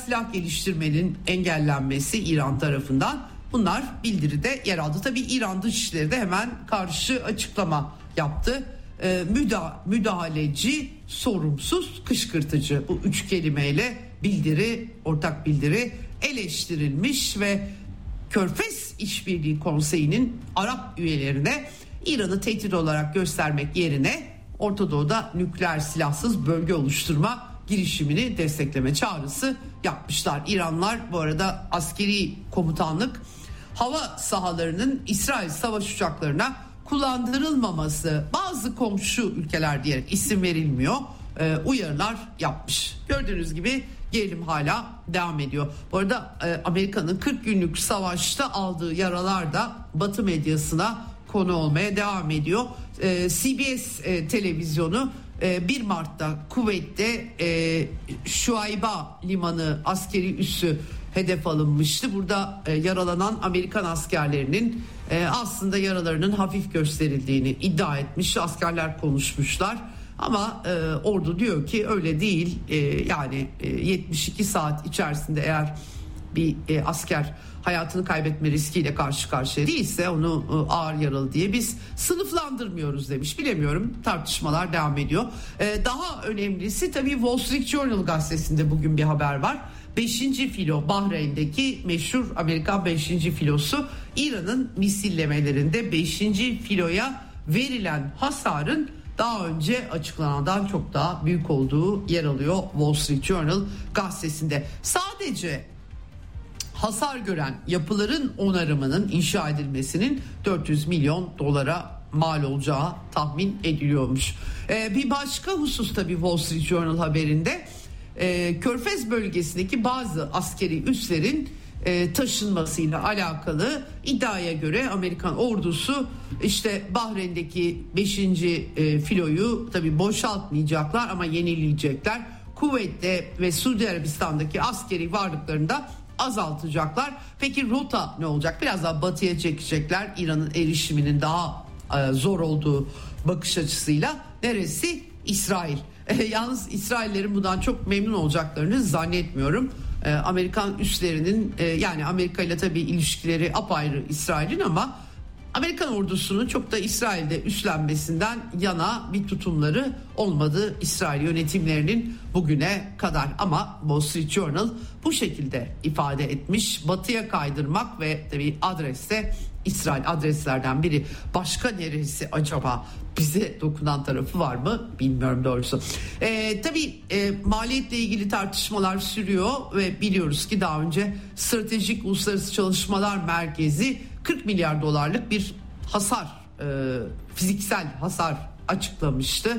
silah geliştirmenin engellenmesi İran tarafından, bunlar bildiride yer aldı. Tabii İran Dışişleri de hemen karşı açıklama yaptı. Müdahaleci, sorumsuz, kışkırtıcı, bu 3 kelimeyle ortak bildiri eleştirilmiş ve Körfez İşbirliği Konseyi'nin Arap üyelerine İran'ı tehdit olarak göstermek yerine Orta Doğu'da nükleer silahsız bölge oluşturma girişimini destekleme çağrısı yapmışlar. İranlılar bu arada askeri komutanlık hava sahalarının İsrail savaş uçaklarına kullandırılmaması, bazı komşu ülkeler diyerek isim verilmiyor, uyarılar yapmış. Gördüğünüz gibi gerilim hala devam ediyor. Bu arada Amerika'nın 40 günlük savaşta aldığı yaralar da Batı medyasına konu olmaya devam ediyor. CBS televizyonu 1 Mart'ta Kuveyt'te Şuayba limanı askeri üssü hedef alınmıştı. Burada yaralanan Amerikan askerlerinin aslında yaralarının hafif gösterildiğini iddia etmiş. Askerler konuşmuşlar ama ordu diyor ki öyle değil. Yani 72 saat içerisinde eğer bir asker hayatını kaybetme riskiyle karşı karşıya değilse onu ağır yaralı diye biz sınıflandırmıyoruz demiş. Bilemiyorum, tartışmalar devam ediyor. Daha önemlisi tabii Wall Street Journal gazetesinde bugün bir haber var. 5. filo, Bahreyn'deki meşhur Amerikan 5. filosu, İran'ın misillemelerinde 5. filoya verilen hasarın daha önce açıklanandan çok daha büyük olduğu yer alıyor Wall Street Journal gazetesinde. Sadece hasar gören yapıların onarımının, inşa edilmesinin 400 milyon dolara mal olacağı tahmin ediliyormuş. Bir başka husus tabii Wall Street Journal haberinde, Körfez bölgesindeki bazı askeri üslerin taşınmasıyla alakalı iddiaya göre Amerikan ordusu işte Bahreyn'deki 5. filoyu tabii boşaltmayacaklar ama yenileyecekler. Kuveyt'te ve Suudi Arabistan'daki askeri varlıklarını da azaltacaklar. Peki rota ne olacak? Biraz daha batıya çekecekler. İran'ın erişiminin daha zor olduğu bakış açısıyla. Neresi? İsrail. Yalnız İsraillerin bundan çok memnun olacaklarını zannetmiyorum. Amerikan üslerinin yani Amerika ile tabii ilişkileri apayrı İsrail'in ama Amerikan ordusunun çok da İsrail'de üstlenmesinden yana bir tutumları olmadı İsrail yönetimlerinin bugüne kadar. Ama Wall Street Journal bu şekilde ifade etmiş. Batıya kaydırmak ve tabii adreste İsrail adreslerden biri. Başka neresi acaba? Bize dokunan tarafı var mı? Bilmiyorum doğrusu. Tabii maliyetle ilgili tartışmalar sürüyor ve biliyoruz ki daha önce Stratejik Uluslararası Çalışmalar Merkezi 40 milyar dolarlık bir hasar, fiziksel hasar açıklamıştı.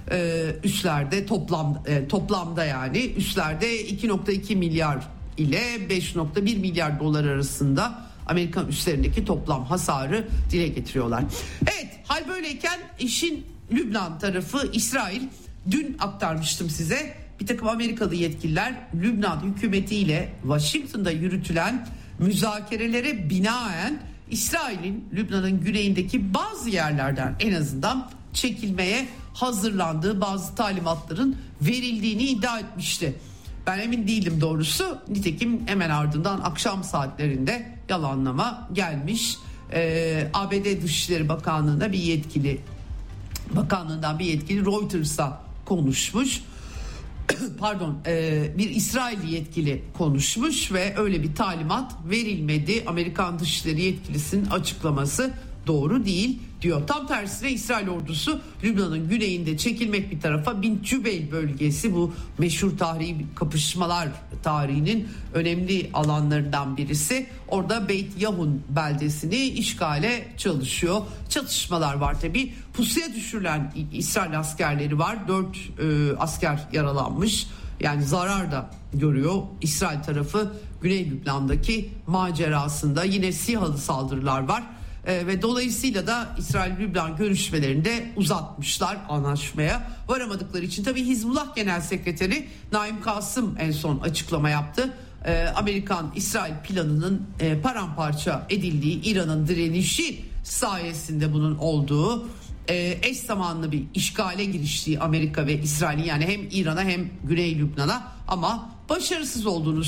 Üslerde toplamda yani üslerde 2.2 milyar ile 5.1 milyar dolar arasında Amerikan üslerindeki toplam hasarı dile getiriyorlar. Evet, hal böyleyken işin Lübnan tarafı İsrail. Dün aktarmıştım size, bir takım Amerikalı yetkililer Lübnan hükümetiyle Washington'da yürütülen müzakerelere binaen İsrail'in Lübnan'ın güneyindeki bazı yerlerden en azından çekilmeye hazırlandığı, bazı talimatların verildiğini iddia etmişti. Ben emin değilim doğrusu. Nitekim hemen ardından akşam saatlerinde yalanlama gelmiş. ABD Dışişleri Bakanlığı'nda bakanlığından bir yetkili Reuters'a konuşmuş. Bir İsrailli yetkili konuşmuş ve öyle bir talimat verilmedi. Amerikan Dışişleri yetkilisinin açıklaması doğru değil diyor. Tam tersine İsrail ordusu Lübnan'ın güneyinde çekilmek bir tarafa, Bint Cübeyl bölgesi, bu meşhur tarihi kapışmalar tarihinin önemli alanlarından birisi. Orada Beit Yahun beldesini işgale çalışıyor. Çatışmalar var tabii. Pusuya düşürülen İsrail askerleri var. 4 asker yaralanmış. Yani zarar da görüyor İsrail tarafı Güney Lübnan'daki macerasında. Yine SİHA'lı saldırılar var. Ve dolayısıyla da İsrail-Lübnan görüşmelerinde uzatmışlar anlaşmaya. Varamadıkları için tabii Hizbullah Genel Sekreteri Naim Kasım en son açıklama yaptı. Amerikan-İsrail planının paramparça edildiği, İran'ın direnişi sayesinde bunun olduğu, eş zamanlı bir işgale giriştiği Amerika ve İsrail'in, yani hem İran'a hem Güney Lübnan'a, ama başarısız olduğunu